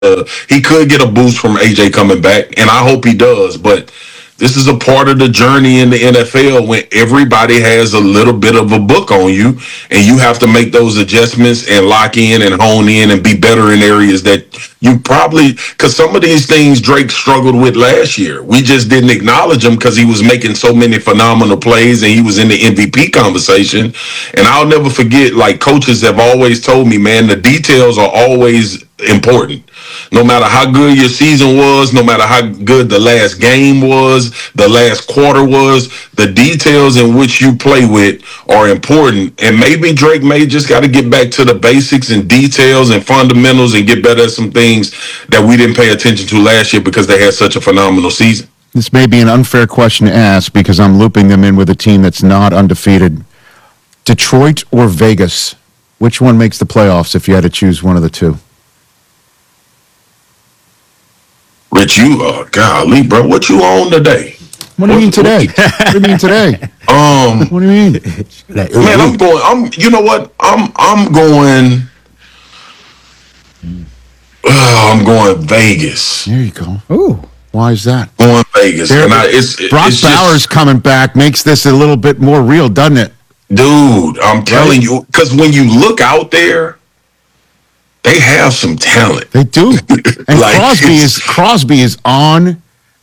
he could get a boost from AJ coming back, and I hope he does. But this is a part of the journey in the NFL when everybody has a little bit of a book on you, and you have to make those adjustments and lock in and hone in and be better in areas that you probably, because some of these things Drake struggled with last year. We just didn't acknowledge him because he was making so many phenomenal plays and he was in the MVP conversation. And I'll never forget, like, coaches have always told me, man, the details are always important. No matter how good your season was, no matter how good the last game was, the last quarter was, the details in which you play with are important. And maybe Drake may just got to get back to the basics and details and fundamentals and get better at some things that we didn't pay attention to last year because they had such a phenomenal season. This may be an unfair question to ask because I'm looping them in with a team that's not undefeated. Detroit or Vegas? Which one makes the playoffs if you had to choose one of the two? Rich, golly, bro, what you on today? What do you mean today? What do you mean today? What do you mean? Man, you know what? I'm going Vegas. There you go. Ooh. Why is that? Going Vegas. Brock Bowers coming back makes this a little bit more real, doesn't it? Dude, I'm telling you, because when you look out there, they have some talent. They do. And like, Crosby is on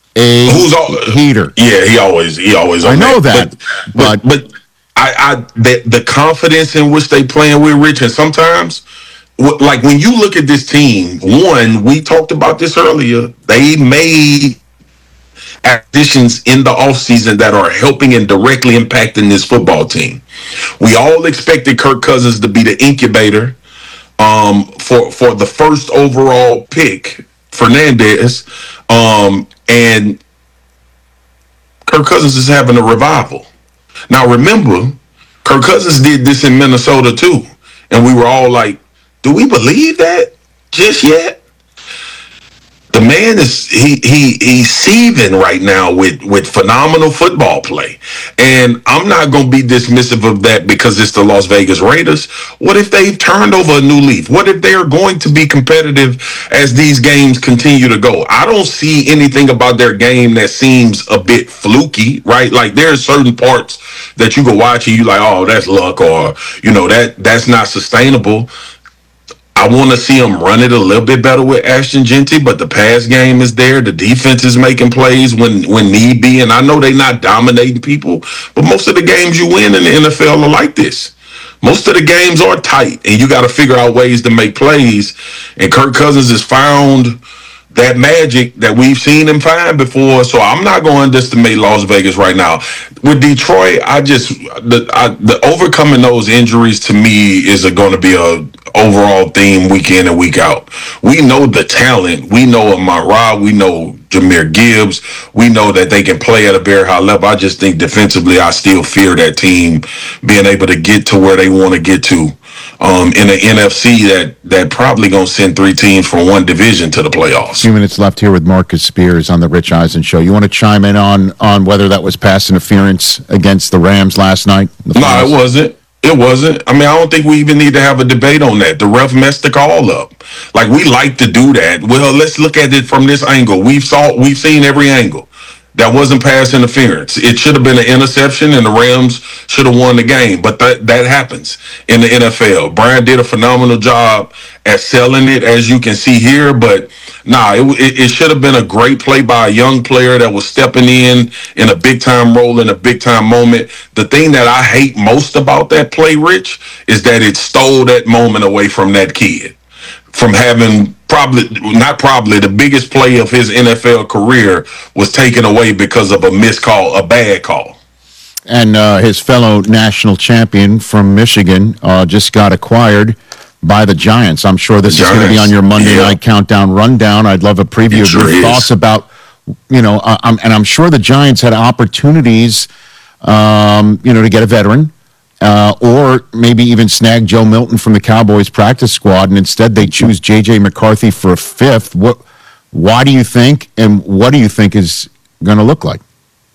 a heater. Yeah, he always on I know that. But the confidence in which they playing with, Rich, and sometimes, like, when you look at this team, one, we talked about this earlier, they made additions in the offseason that are helping and directly impacting this football team. We all expected Kirk Cousins to be the incubator for the first overall pick, Fernandez, and Kirk Cousins is having a revival. Now remember, Kirk Cousins did this in Minnesota too, and we were all like, do we believe that just yet? The man is he's seething right now with phenomenal football play. And I'm not going to be dismissive of that because it's the Las Vegas Raiders. What if they've turned over a new leaf? What if they're going to be competitive as these games continue to go? I don't see anything about their game that seems a bit fluky, right? Like, there are certain parts that you go watch and you like, oh, that's luck, or, you know, that's not sustainable. I want to see them run it a little bit better with Ashton Genty, but the pass game is there. The defense is making plays when need be. And I know they're not dominating people, but most of the games you win in the NFL are like this. Most of the games are tight, and you got to figure out ways to make plays. And Kirk Cousins has found that magic that we've seen him find before. So I'm not going to underestimate Las Vegas right now. With Detroit, the overcoming those injuries to me is going to be a overall theme week in and week out. We know the talent. We know Amon Ra. We know Jahmyr Gibbs. We know that they can play at a very high level. I just think defensively, I still fear that team being able to get to where they want to get to. In the NFC that probably going to send three teams from one division to the playoffs. A few minutes left here with Marcus Spears on the Rich Eisen Show. You want to chime in on whether that was pass interference against the Rams last night? No, it wasn't. It wasn't. I mean, I don't think we even need to have a debate on that. The ref messed the call up. Like, we like to do that. Well, let's look at it from this angle. We've seen every angle. That wasn't pass interference. It should have been an interception, and the Rams should have won the game. But that happens in the NFL. Brian did a phenomenal job at selling it, as you can see here. But it should have been a great play by a young player that was stepping in a big-time role in a big-time moment. The thing that I hate most about that play, Rich, is that it stole that moment away from that kid. From having the biggest play of his NFL career was taken away because of a missed call, a bad call. And his fellow national champion from Michigan just got acquired by the Giants. I'm sure this is going to be on your Monday night countdown rundown. I'd love a preview of your thoughts about, and I'm sure the Giants had opportunities, to get a veteran. Or maybe even snag Joe Milton from the Cowboys practice squad, and instead they choose J.J. McCarthy for a fifth. Why do you think, and what do you think is going to look like?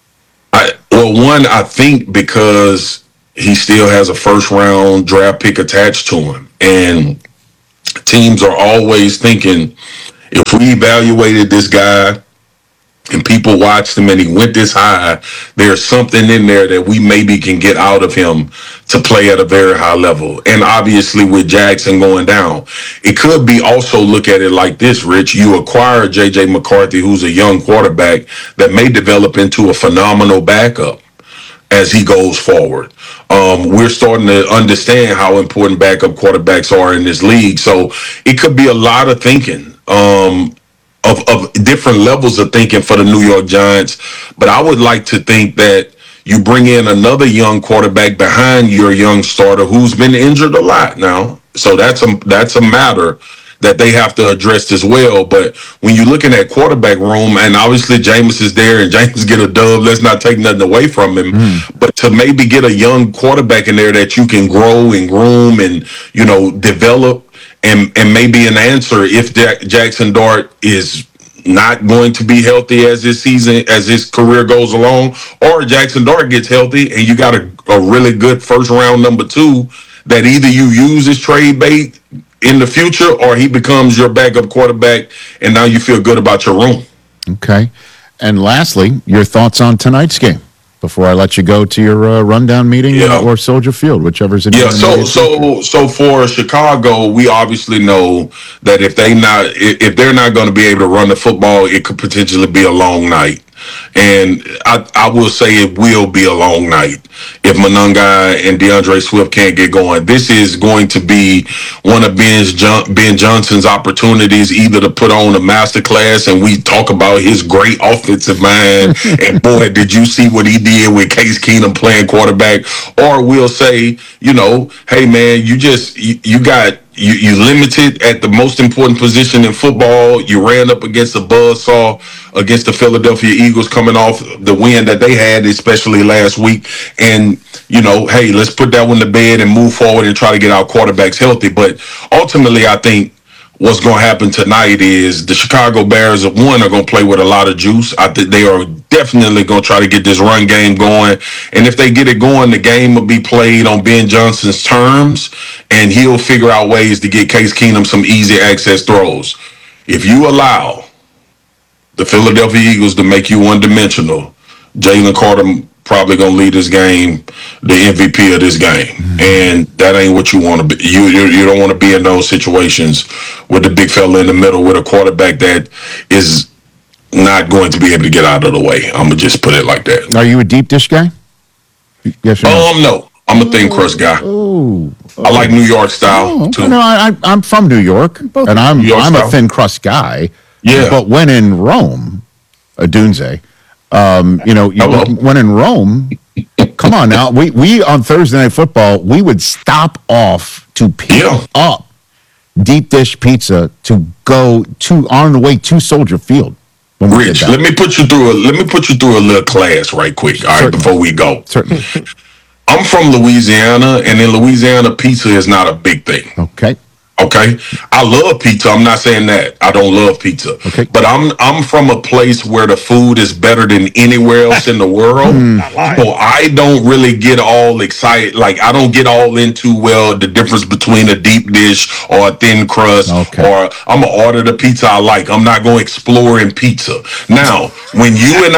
I think because he still has a first-round draft pick attached to him, and teams are always thinking, If we evaluated this guy and people watched him and he went this high, there's something in there that we maybe can get out of him to play at a very high level. And obviously with Jackson going down, it could be also look at it like this, Rich. You acquire J.J. McCarthy, who's a young quarterback that may develop into a phenomenal backup as he goes forward. We're starting to understand how important backup quarterbacks are in this league. So it could be a lot of thinking. Of different levels of thinking for the New York Giants. But I would like to think that you bring in another young quarterback behind your young starter who's been injured a lot now. So that's a matter that they have to address as well. But when you're looking at quarterback room, and obviously Jameis is there and Jameis get a dub, let's not take nothing away from him. But to maybe get a young quarterback in there that you can grow and groom and, develop, and maybe an answer if Jackson Dart is not going to be healthy as his career goes along, or Jackson Dart gets healthy and you got a really good first round number 2 that either you use as trade bait in the future or he becomes your backup quarterback and now you feel good about your room. Okay. And lastly, your thoughts on tonight's game before I let you go to your rundown meeting or Soldier Field, whichever's in your So for Chicago, we obviously know that if they're not going to be able to run the football, it could potentially be a long night. And I will say it will be a long night if Monangai and DeAndre Swift can't get going. This is going to be one of Ben Johnson's opportunities either to put on a masterclass, and we talk about his great offensive mind, and boy, did you see what he did with Case Keenum playing quarterback, or we'll say, hey man, you limited at the most important position in football. You ran up against a buzzsaw against the Philadelphia Eagles coming off the win that they had, especially last week. And, hey, let's put that one to bed and move forward and try to get our quarterbacks healthy. But ultimately, I think what's going to happen tonight is the Chicago Bears, are going to play with a lot of juice. I think they are definitely going to try to get this run game going. And if they get it going, the game will be played on Ben Johnson's terms, and he'll figure out ways to get Case Keenum some easy access throws. If you allow the Philadelphia Eagles to make you one-dimensional, Jalen Carter probably going to lead this game, the MVP of this game. And that ain't what you want to be. You don't want to be in those situations with the big fella in the middle with a quarterback that is not going to be able to get out of the way. I'm going to just put it like that. Are you a deep dish guy? Yes or no? No. I'm a thin crust guy. I like New York style, too. No, I'm from New York, and I'm a thin crust guy. Yeah. But when in Rome, Dunze, when in Rome, come on now, we on Thursday Night Football, we would stop off to pick up deep dish pizza to go on the way to Soldier Field. Rich, let me put you through a little class right quick, all right, before we go. Certainly. I'm from Louisiana, and in Louisiana, pizza is not a big thing. Okay, I love pizza. I'm not saying that I don't love pizza. Okay. But I'm from a place where the food is better than anywhere else in the world. So I don't really get all excited. Like, I don't get all into, the difference between a deep dish or a thin crust. Okay. Or I'm going to order the pizza I like. I'm not going to explore in pizza. Now, when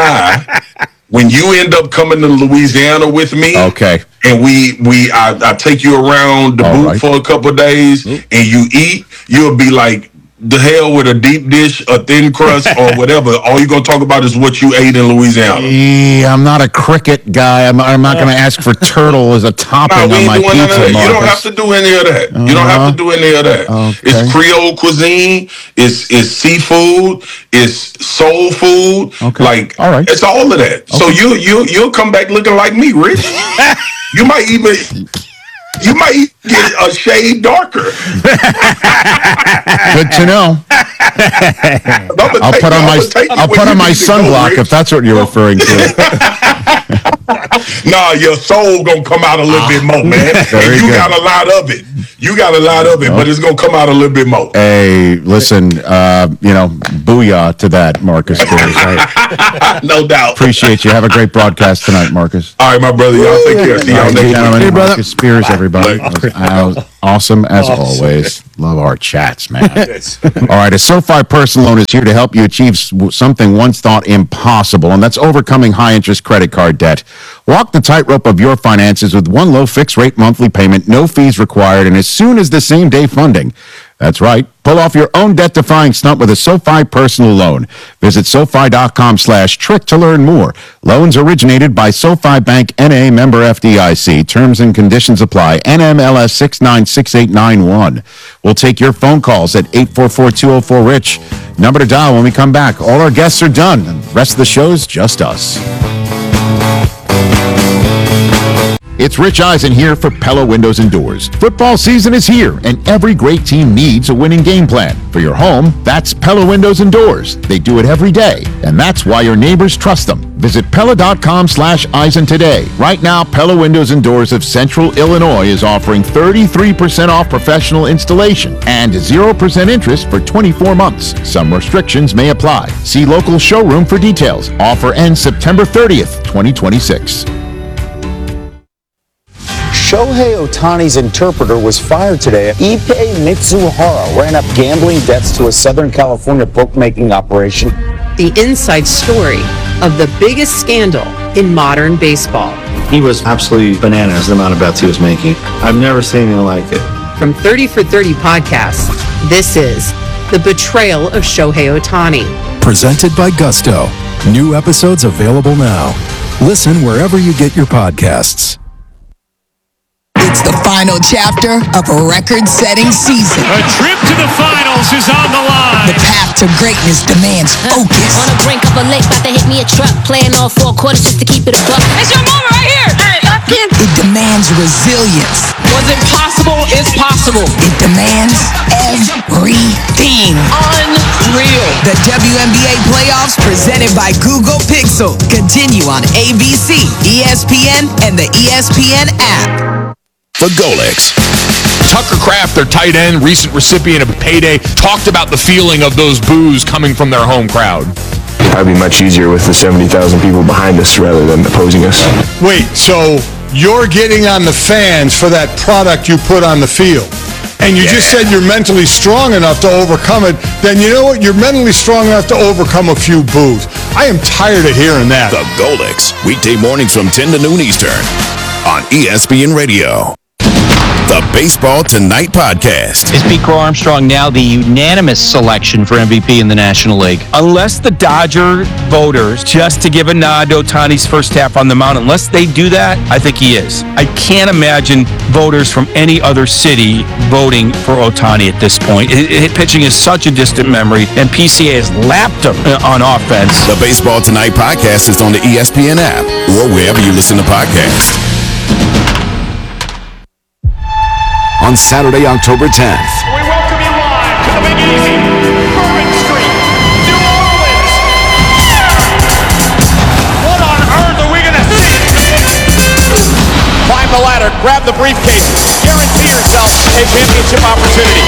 you end up coming to Louisiana with me, okay, and I take you around the boot for a couple of days, and you eat, you'll be like, the hell with a deep dish, a thin crust, or whatever. All you're gonna talk about is what you ate in Louisiana. Yeah, I'm not a cricket guy. I'm not going to ask for turtle as a topping on my pizza. You don't have to do any of that. You don't have to do any of that. Okay. It's Creole cuisine. It's seafood. It's soul food. Okay. Like, all right. It's all of that. Okay. So you'll come back looking like me, Rich. You might get a shade darker. Good to know. I'll put on my sunblock if that's what you're referring to. Nah, your soul gonna come out a little bit more, man. And you got a lot of it. But it's gonna come out a little bit more. Hey, listen, booyah to that, Marcus Spears. Right? No doubt. Appreciate you. Have a great broadcast tonight, Marcus. All right, my brother. Y'all take care. See y'all next week. Hey, Marcus Spears, everybody. Awesome as always. Love our chats, man. All right, a SoFi personal loan is here to help you achieve something once thought impossible, and that's overcoming high-interest credit card debt. Walk the tightrope of your finances with one low fixed-rate monthly payment, no fees required, and as soon as the same-day funding. That's right. Pull off your own debt-defying stunt with a SoFi personal loan. Visit SoFi.com/trick to learn more. Loans originated by SoFi Bank N.A. member FDIC. Terms and conditions apply. NMLS 696891. We'll take your phone calls at 844-204-RICH. Number to dial when we come back. All our guests are done. And the rest of the show's just us. It's Rich Eisen here for Pella Windows and Doors. Football season is here, and every great team needs a winning game plan. For your home, that's Pella Windows and Doors. They do it every day, and that's why your neighbors trust them. Visit Pella.com/Eisen today. Right now, Pella Windows and Doors of Central Illinois is offering 33% off professional installation and 0% interest for 24 months. Some restrictions may apply. See local showroom for details. Offer ends September 30th, 2026. Shohei Ohtani's interpreter was fired today. Ippei Mitsuhara ran up gambling debts to a Southern California bookmaking operation. The inside story of the biggest scandal in modern baseball. He was absolutely bananas, the amount of bets he was making. I've never seen anything like it. From 30 for 30 podcasts, this is The Betrayal of Shohei Ohtani. Presented by Gusto. New episodes available now. Listen wherever you get your podcasts. It's the final chapter of a record-setting season. A trip to the finals is on the line. The path to greatness demands focus. On the brink of a lake, about to hit me a truck. Playing all 4 quarters just to keep it a buck. It's your moment right here. It demands resilience. Was it possible? It's possible. It demands everything. Unreal. The WNBA playoffs presented by Google Pixel continue on ABC, ESPN, and the ESPN app. The Golics. Tucker Kraft, their tight end, recent recipient of a payday, talked about the feeling of those boos coming from their home crowd. It'd probably be much easier with the 70,000 people behind us rather than opposing us. Wait, so you're getting on the fans for that product you put on the field. And you just said you're mentally strong enough to overcome it. Then you know what? You're mentally strong enough to overcome a few boos. I am tired of hearing that. The Golics, weekday mornings from 10 to noon Eastern on ESPN Radio. The Baseball Tonight podcast. Is Pete Crow Armstrong now the unanimous selection for MVP in the National League? Unless the Dodger voters, just to give a nod to Ohtani's first half on the mound, unless they do that, I think he is. I can't imagine voters from any other city voting for Ohtani at this point. Pitching is such a distant memory, and PCA has lapped him on offense. The Baseball Tonight podcast is on the ESPN app or wherever you listen to podcasts. On Saturday, October 10th. We welcome you live to the Big Easy, Bourbon Street, New Orleans. What on earth are we going to see? Climb the ladder, grab the briefcase, guarantee yourself a championship opportunity.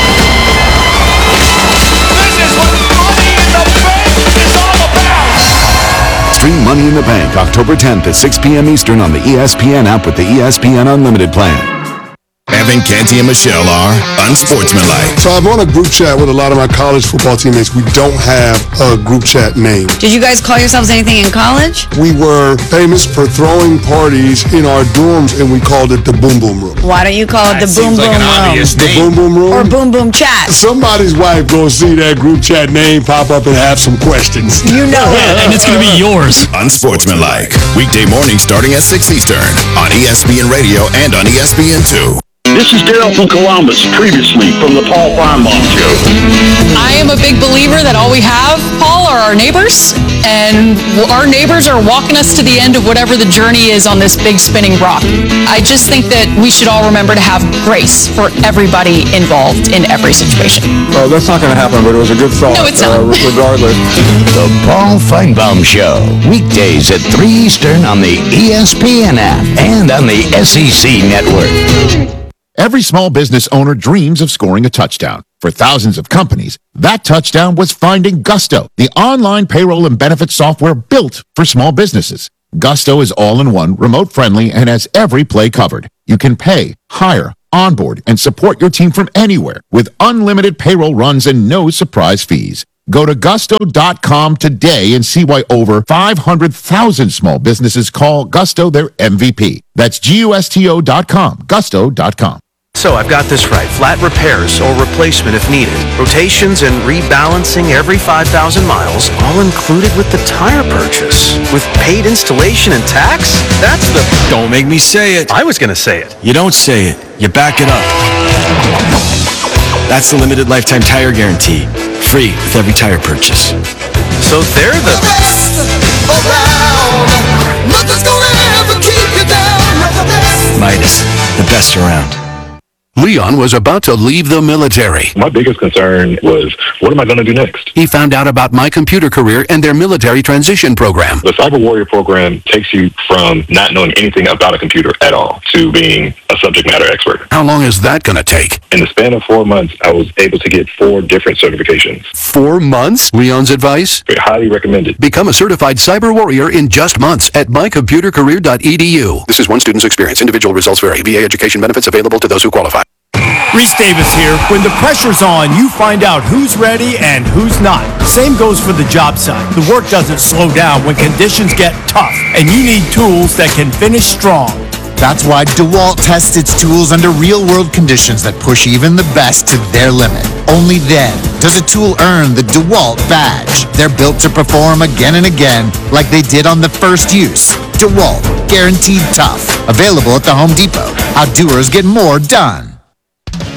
This is what Money in the Bank is all about. Stream Money in the Bank October 10th at 6 p.m. Eastern on the ESPN app with the ESPN Unlimited plan. Evan Canty and Michelle are unsportsmanlike. So I'm on a group chat with a lot of my college football teammates. We don't have a group chat name. Did you guys call yourselves anything in college? We were famous for throwing parties in our dorms, and we called it the Boom Boom Room. Why don't you call it the Boom Boom Room? The Boom Boom Room? Or Boom Boom Chat. Somebody's wife gonna see that group chat name pop up and have some questions. You know it. And it's gonna be yours. Unsportsmanlike. Weekday morning starting at 6 Eastern on ESPN Radio and on ESPN2. This is Daryl from Columbus, previously from the Paul Feinbaum Show. I am a big believer that all we have, Paul, are our neighbors, and our neighbors are walking us to the end of whatever the journey is on this big spinning rock. I just think that we should all remember to have grace for everybody involved in every situation. Well, that's not going to happen, but it was a good thought. No, it's not. Regardless. The Paul Feinbaum Show, weekdays at 3 Eastern on the ESPN app and on the SEC network. Every small business owner dreams of scoring a touchdown. For thousands of companies, that touchdown was finding Gusto, the online payroll and benefits software built for small businesses. Gusto is all-in-one, remote-friendly, and has every play covered. You can pay, hire, onboard, and support your team from anywhere with unlimited payroll runs and no surprise fees. Go to gusto.com today and see why over 500,000 small businesses call Gusto their MVP. That's gusto.com, gusto.com. So I've got this right. Flat repairs or replacement if needed. Rotations and rebalancing every 5,000 miles, all included with the tire purchase. With paid installation and tax? That's the... Don't make me say it. I was going to say it. You don't say it. You back it up. That's the limited lifetime tire guarantee. Free with every tire purchase. So they're the best around. Nothing's gonna ever keep you down. Midas, the best around. Leon was about to leave the military. My biggest concern was, what am I going to do next? He found out about My Computer Career and their military transition program. The Cyber Warrior program takes you from not knowing anything about a computer at all to being a subject matter expert. How long is that going to take? In the span of 4 months, I was able to get 4 different certifications. 4 months? Leon's advice? Highly recommended. Become a certified cyber warrior in just months at mycomputercareer.edu. This is one student's experience. Individual results vary. VA education benefits available to those who qualify. Reese Davis here. When the pressure's on, you find out who's ready and who's not. Same goes for the job site. The work doesn't slow down when conditions get tough, and you need tools that can finish strong. That's why DeWalt tests its tools under real-world conditions that push even the best to their limit. Only then does a tool earn the DeWalt badge. They're built to perform again and again like they did on the first use. DeWalt, guaranteed tough. Available at the Home Depot. How doers get more done.